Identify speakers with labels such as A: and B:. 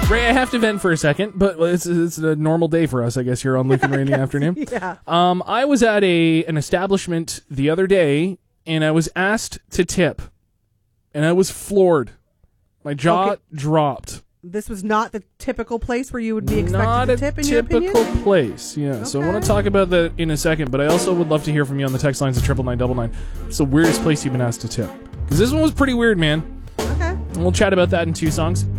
A: Ray, I have to vent for a second, but it's a normal day for us, I guess, here on Luke and Ray in the afternoon.
B: Yeah.
A: I was at an establishment the other day, and I was asked to tip, and I was floored. My jaw dropped.
B: This was not the typical place where you would be expected to tip, in your opinion?
A: Not a typical place, yeah. Okay. So I want to talk about that in a second, but I also would love to hear from you on the text lines at 99999. It's the weirdest place you've been asked to tip. Because this one was pretty weird, man.
B: Okay.
A: And we'll chat about that in 2 songs.